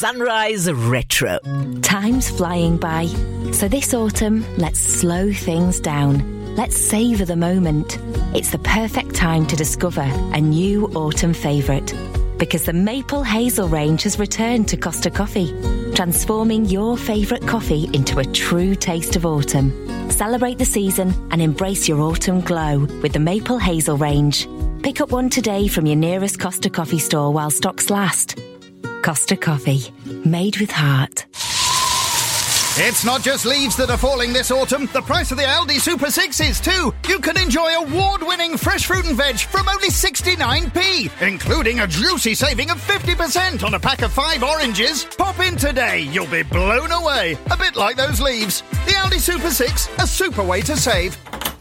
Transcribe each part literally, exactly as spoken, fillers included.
Sunrise Retro. Time's flying by, so this autumn, let's slow things down. Let's savour the moment. It's the perfect time to discover a new autumn favourite, because the Maple Hazel range has returned to Costa Coffee, transforming your favourite coffee into a true taste of autumn. Celebrate the season and embrace your autumn glow with the Maple Hazel range. Pick up one today from your nearest Costa Coffee store while stocks last. Costa Coffee, made with heart. It's not just leaves that are falling this autumn. The price of the Aldi Super six is too. You can enjoy award-winning fresh fruit and veg from only sixty-nine p, including a juicy saving of fifty percent on a pack of five oranges. Pop in today. You'll be blown away. A bit like those leaves. The Aldi Super six, a super way to save.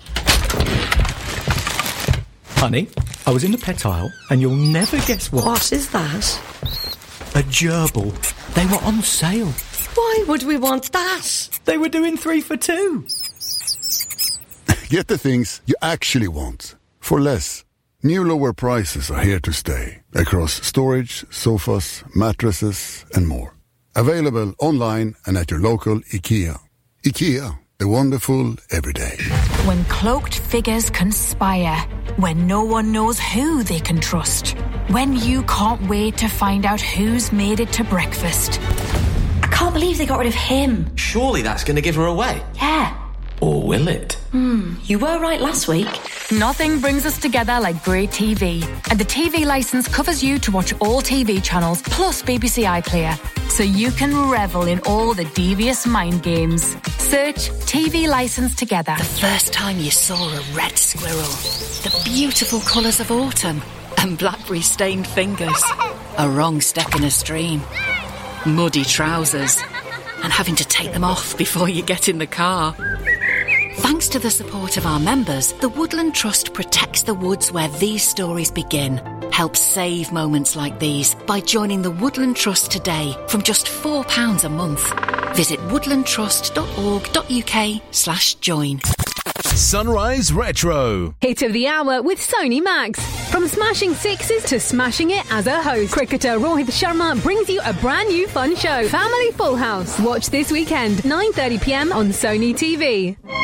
Honey, I was in the pet aisle and you'll never guess what. What is that? A gerbil. They were on sale. Why would we want that? They were doing three for two. Get the things you actually want for less. New lower prices are here to stay across storage, sofas, mattresses and more. Available online and at your local IKEA. IKEA, the wonderful everyday. When cloaked figures conspire, when no one knows who they can trust, when you can't wait to find out who's made it to breakfast. I can't believe they got rid of him. Surely that's going to give her away. Yeah. Or will it? Hmm, you were right last week. Nothing brings us together like great T V. And the T V licence covers you to watch all T V channels plus B B C iPlayer. So you can revel in all the devious mind games. Search T V licence together. The first time you saw a red squirrel. The beautiful colours of autumn. And blackberry-stained fingers. A wrong step in a stream. Muddy trousers. And having to take them off before you get in the car. Thanks to the support of our members, the Woodland Trust protects the woods where these stories begin. Help save moments like these by joining the Woodland Trust today from just four pounds a month. Visit woodlandtrust.org.uk slash join. Sunrise Retro. Hit of the hour with Sony Max. From smashing sixes to smashing it as a host, cricketer Rohit Sharma brings you a brand new fun show, Family Full House. Watch this weekend, nine thirty p m on Sony T V.